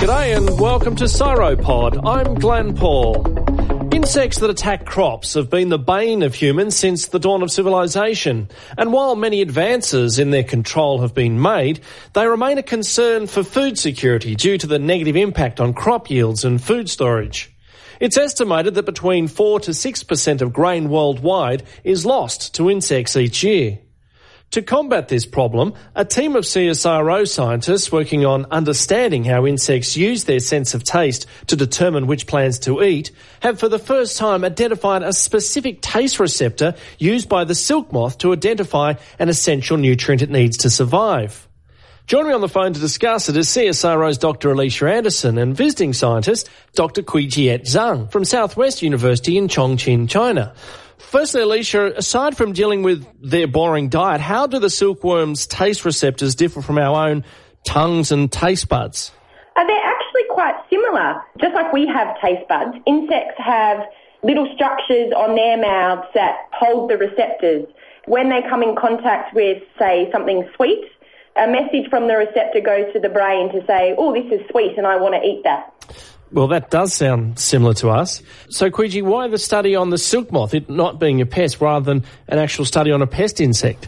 G'day and welcome to Cyropod. I'm Glenn Paul. Insects that attack crops have been the bane of humans since the dawn of civilization. And while many advances in their control have been made, they remain a concern for food security due to the negative impact on crop yields and food storage. It's estimated that between 4 to 6% of grain worldwide is lost to insects each year. To combat this problem, a team of CSIRO scientists working on understanding how insects use their sense of taste to determine which plants to eat have for the first time identified a specific taste receptor used by the silk moth to identify an essential nutrient it needs to survive. Joining me on the phone to discuss it is CSIRO's Dr. Alicia Anderson and visiting scientist Dr. Qijiet Zhang from Southwest University in Chongqing, China. Firstly, Alicia, aside from dealing with their boring diet, how do the silkworms' taste receptors differ from our own tongues and taste buds? They're actually quite similar. Just like we have taste buds, insects have little structures on their mouths that hold the receptors. When they come in contact with, say, something sweet, a message from the receptor goes to the brain to say, oh, this is sweet and I want to eat that. Well, that does sound similar to us. So, Quiji, why the study on the silk moth, it not being a pest, rather than an actual study on a pest insect?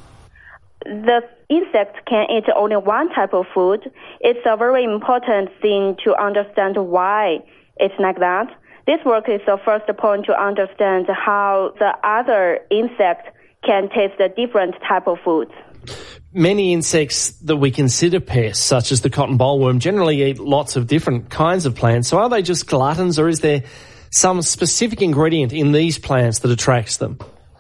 The insect can eat only one type of food. It's a very important thing to understand why it's like that. This work is the first point to understand how the other insects can taste a different type of foods. Many insects that we consider pests, such as the cotton bollworm, generally eat lots of different kinds of plants. So are they just gluttons, or is there some specific ingredient in these plants that attracts them?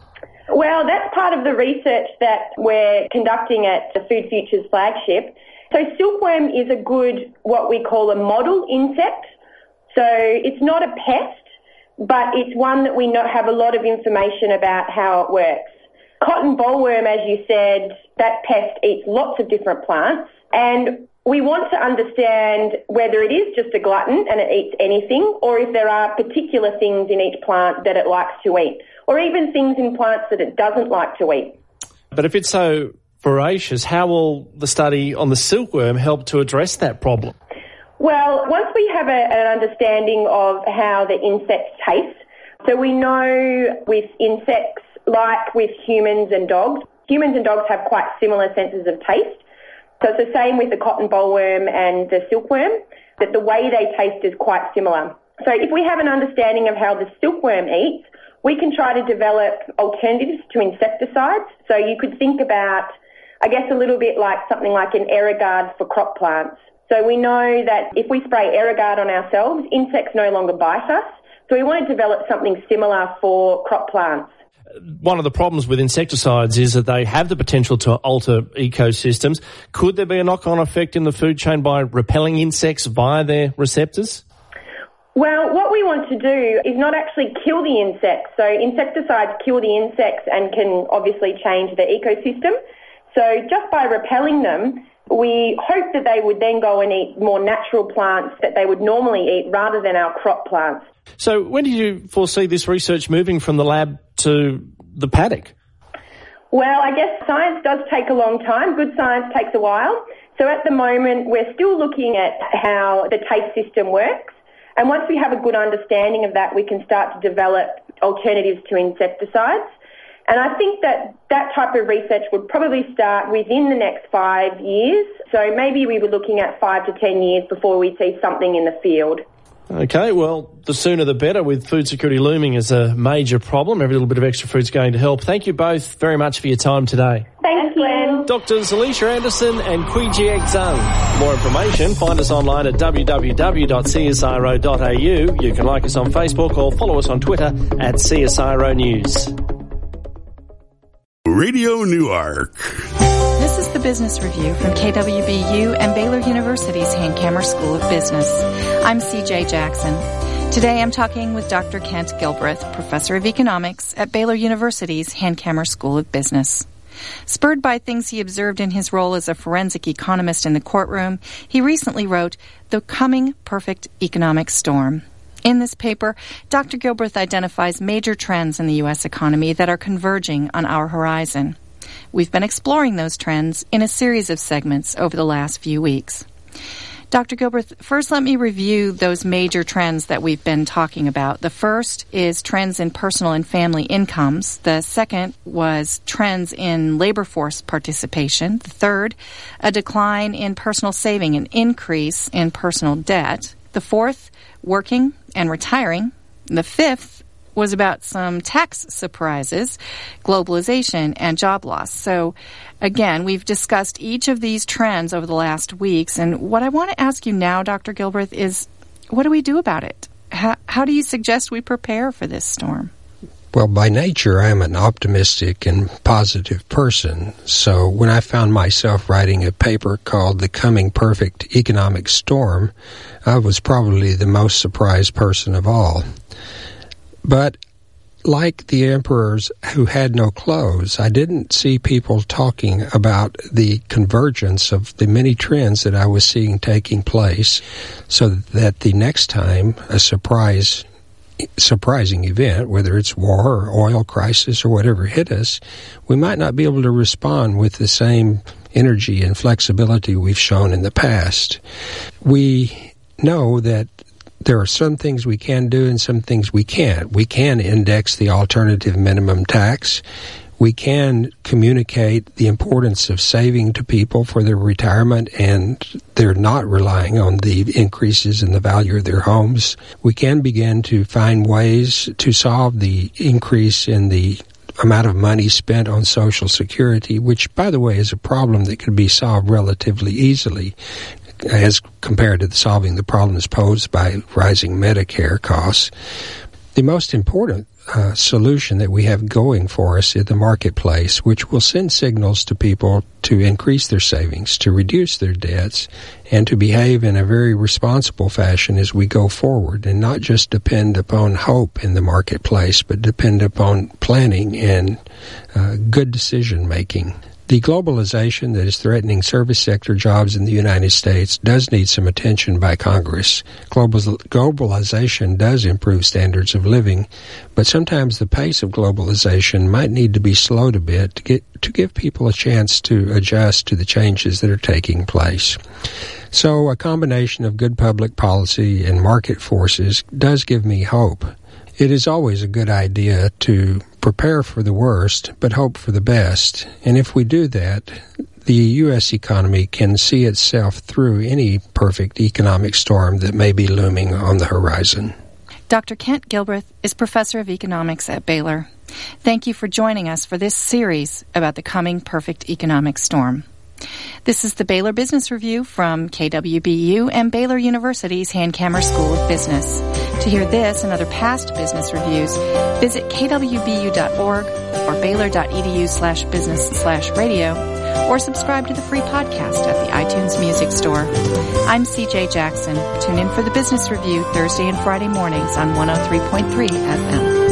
Well, that's part of the research that we're conducting at the Food Futures flagship. So silkworm is a good, what we call a model insect. So it's not a pest, but it's one that we have a lot of information about how it works. Cotton bollworm, as you said, that pest eats lots of different plants, and we want to understand whether it is just a glutton and it eats anything, or if there are particular things in each plant that it likes to eat, or even things in plants that it doesn't like to eat. But if it's so voracious, how will the study on the silkworm help to address that problem? Well, once we have an understanding of how the insects taste, so we know with insects, like with humans and dogs have quite similar senses of taste. So it's the same with the cotton bollworm and the silkworm, that the way they taste is quite similar. So if we have an understanding of how the silkworm eats, we can try to develop alternatives to insecticides. So you could think about, I guess, a little bit like something like an Aerogard for crop plants. So we know that if we spray Aerogard on ourselves, insects no longer bite us. So we want to develop something similar for crop plants. One of the problems with insecticides is that they have the potential to alter ecosystems. Could there be a knock-on effect in the food chain by repelling insects via their receptors? Well, what we want to do is not actually kill the insects. So insecticides kill the insects and can obviously change the ecosystem. So just by repelling them, we hope that they would then go and eat more natural plants that they would normally eat rather than our crop plants. So when do you foresee this research moving from the lab to the paddock? Well, I guess science does take a long time. Good science takes a while. So at the moment, we're still looking at how the taste system works. And once we have a good understanding of that, we can start to develop alternatives to insecticides. And I think that type of research would probably start within the next 5 years. So maybe we were looking at 5 to 10 years before we see something in the field. Okay, well, the sooner the better, with food security looming as a major problem. Every little bit of extra food's going to help. Thank you both very much for your time today. Thanks, Glenn. Doctors Alicia Anderson and Qijiet Zhang. For more information, find us online at www.csiro.au. You can like us on Facebook or follow us on Twitter at CSIRO News. Radio Newark. This is the Business Review from KWBU and Baylor University's Hankamer School of Business. I'm CJ Jackson. Today I'm talking with Dr. Kent Gilbreth, Professor of Economics at Baylor University's Hankamer School of Business. Spurred by things he observed in his role as a forensic economist in the courtroom, he recently wrote The Coming Perfect Economic Storm. In this paper, Dr. Gilbreth identifies major trends in the U.S. economy that are converging on our horizon. We've been exploring those trends in a series of segments over the last few weeks. Dr. Gilbreth, first let me review those major trends that we've been talking about. The first is trends in personal and family incomes. The second was trends in labor force participation. The third, a decline in personal saving, an increase in personal debt. The fourth, working and retiring. The fifth was about some tax surprises, globalization, and job loss. So, again, we've discussed each of these trends over the last weeks, and what I want to ask you now, Dr. Gilbreth, is what do we do about it? How do you suggest we prepare for this storm? Well, by nature, I'm an optimistic and positive person. So when I found myself writing a paper called The Coming Perfect Economic Storm, I was probably the most surprised person of all. But like the emperors who had no clothes, I didn't see people talking about the convergence of the many trends that I was seeing taking place, so that the next time a surprising event, whether it's war or oil crisis or whatever hit us, we might not be able to respond with the same energy and flexibility we've shown in the past. We know that there are some things we can do and some things we can't. We can index the alternative minimum tax. We can communicate the importance of saving to people for their retirement, and they're not relying on the increases in the value of their homes. We can begin to find ways to solve the increase in the amount of money spent on Social Security, which, by the way, is a problem that could be solved relatively easily as compared to solving the problems posed by rising Medicare costs. The most important solution that we have going for us in the marketplace, which will send signals to people to increase their savings, to reduce their debts, and to behave in a very responsible fashion as we go forward, and not just depend upon hope in the marketplace, but depend upon planning and good decision-making. The globalization that is threatening service sector jobs in the United States does need some attention by Congress. Globalization does improve standards of living, but sometimes the pace of globalization might need to be slowed a bit to give people a chance to adjust to the changes that are taking place. So a combination of good public policy and market forces does give me hope. It is always a good idea to prepare for the worst, but hope for the best. And if we do that, the U.S. economy can see itself through any perfect economic storm that may be looming on the horizon. Dr. Kent Gilbreth is professor of economics at Baylor. Thank you for joining us for this series about the coming perfect economic storm. This is the Baylor Business Review from KWBU and Baylor University's Hankamer School of Business. To hear this and other past business reviews, visit kwbu.org or baylor.edu/business/radio, or subscribe to the free podcast at the iTunes Music Store. I'm CJ Jackson. Tune in for the Business Review Thursday and Friday mornings on 103.3 FM.